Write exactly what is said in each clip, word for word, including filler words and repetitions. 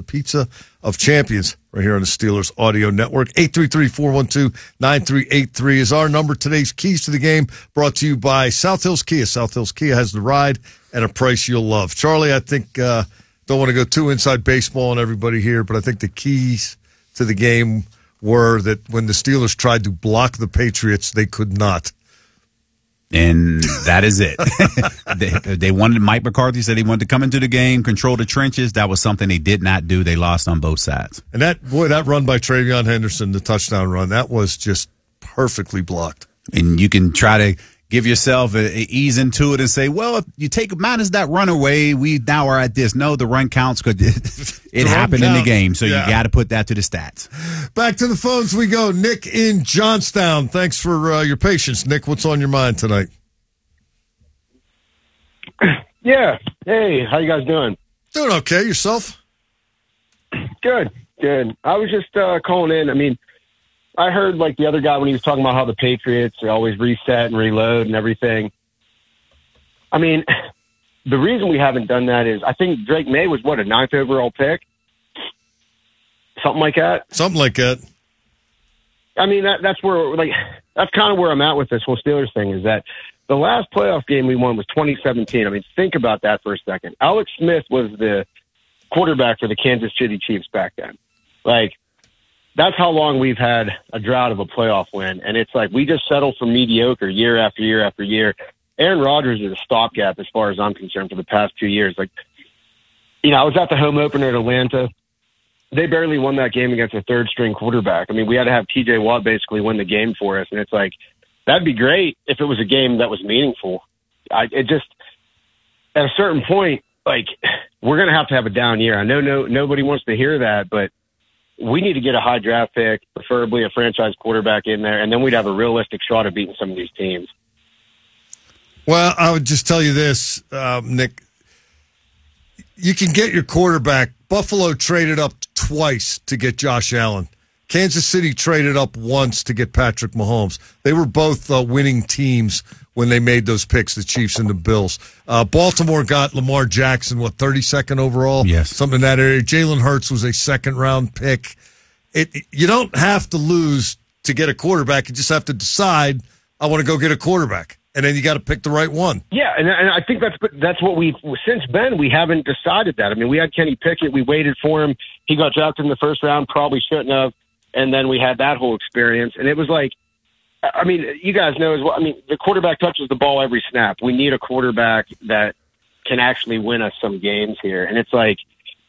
pizza of champions right here on the Steelers Audio Network. eight three three, four one two, nine three eight three is our number. Today's Keys to the Game brought to you by South Hills Kia. South Hills Kia has the ride and a price you'll love. Charlie, I think, uh, don't want to go too inside baseball on everybody here, but I think the keys to the game were that when the Steelers tried to block the Patriots, they could not. And that is it. they, they wanted, Mike McCarthy said he wanted to come into the game, control the trenches. That was something they did not do. They lost on both sides. And that, boy, that run by Travion Henderson, the touchdown run, that was just perfectly blocked. And you can try to give yourself a, a ease into it and say, well, if you take minus that run away, we now are at this. No, the run counts because it, it happened count. in the game. So yeah. You got to put that to the stats. Back to the phones we go. Nick in Johnstown. Thanks for uh, your patience. Nick, what's on your mind tonight? Yeah. Hey, how you guys doing? Doing okay. Yourself? Good. Good. I was just uh, calling in. I mean, I heard like the other guy when he was talking about how the Patriots they always reset and reload and everything. I mean, the reason we haven't done that is I think Drake May was what, a ninth overall pick? Something like that? Something like that. I mean, that, that's where like that's kind of where I'm at with this whole Steelers thing is that the last playoff game we won was twenty seventeen. I mean, think about that for a second. Alex Smith was the quarterback for the Kansas City Chiefs back then. Like, that's how long we've had a drought of a playoff win. And it's like we just settle for mediocre year after year after year. Aaron Rodgers is a stopgap as far as I'm concerned for the past two years. Like, you know, I was at the home opener at Atlanta. They barely won that game against a third-string quarterback. I mean, we had to have T J Watt basically win the game for us. And it's like, that'd be great if it was a game that was meaningful. I, it just, at a certain point, like, we're going to have to have a down year. I know no nobody wants to hear that, but we need to get a high draft pick, preferably a franchise quarterback in there, and then we'd have a realistic shot of beating some of these teams. Well, I would just tell you this, um, Nick. You can get your quarterback. Buffalo traded up twice to get Josh Allen. Kansas City traded up once to get Patrick Mahomes. They were both uh, winning teams when they made those picks, the Chiefs and the Bills. Uh, Baltimore got Lamar Jackson, what, thirty-second overall? Yes. Something in that area. Jalen Hurts was a second-round pick. It, you don't have to lose to get a quarterback. You just have to decide, I want to go get a quarterback. And then you got to pick the right one. Yeah, and, and I think that's that's what we've – since Ben, we haven't decided that. I mean, we had Kenny Pickett. We waited for him. He got drafted in the first round, probably shouldn't have. And then we had that whole experience. And it was like – I mean, you guys know as well. I mean, the quarterback touches the ball every snap. We need a quarterback that can actually win us some games here. And it's like,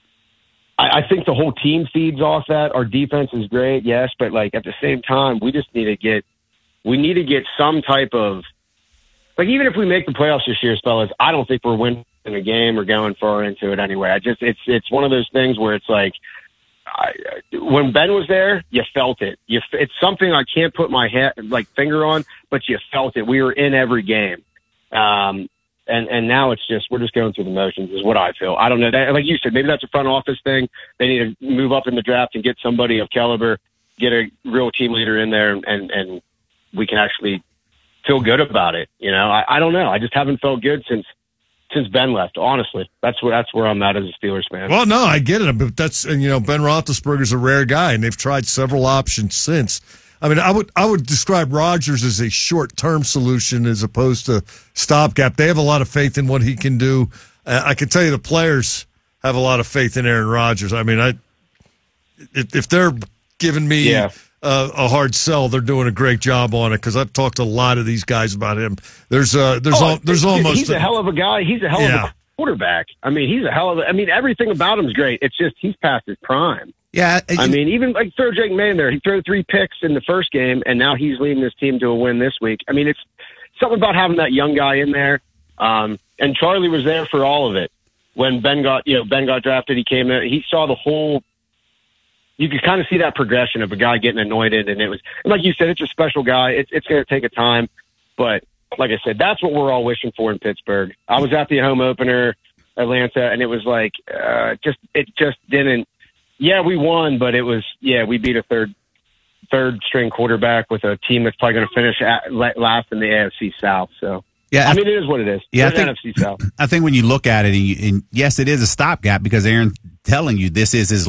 I, I think the whole team feeds off that. Our defense is great, yes, but like at the same time, we just need to get, we need to get some type of, like even if we make the playoffs this year, fellas, I don't think we're winning a game or going far into it anyway. I just, it's, it's one of those things where it's like, I, when Ben was there, you felt it. You, it's something I can't put my head, like finger on, but you felt it. We were in every game, um, and and now it's just we're just going through the motions. Is what I feel. I don't know. That, like you said, maybe that's a front office thing. They need to move up in the draft and get somebody of caliber, get a real team leader in there, and and we can actually feel good about it. You know, I, I don't know. I just haven't felt good since. Since Ben left, honestly, that's where that's where I'm at as a Steelers fan. Well, no, I get it, but that's and you know Ben Roethlisberger's a rare guy, and they've tried several options since. I mean, I would I would describe Rodgers as a short term solution as opposed to stopgap. They have a lot of faith in what he can do. Uh, I can tell you, the players have a lot of faith in Aaron Rodgers. I mean, I if, if they're giving me. Yeah. Uh, a hard sell. They're doing a great job on it because I've talked to a lot of these guys about him. There's uh, there's oh, al- there's almost he's a, a hell of a guy. He's a hell yeah. of a quarterback. I mean, he's a hell of a. I mean, everything about him's great. It's just he's past his prime. Yeah, I mean, even like throw Drake May in there. He threw three picks in the first game, and now he's leading this team to a win this week. I mean, it's something about having that young guy in there. Um, and Charlie was there for all of it when Ben got you know Ben got drafted. He came in. He saw the whole. You could kind of see that progression of a guy getting anointed, and it was and like you said, it's a special guy. It's it's going to take a time, but like I said, that's what we're all wishing for in Pittsburgh. I was at the home opener, Atlanta, and it was like uh, just it just didn't. Yeah, we won, but it was yeah we beat a third third string quarterback with a team that's probably going to finish at, last in the A F C South. So. Yeah, I mean, it is what it is. Yeah, it's I think, N F C South. I think when you look at it, and, you, and yes, it is a stopgap because Aaron telling you this is his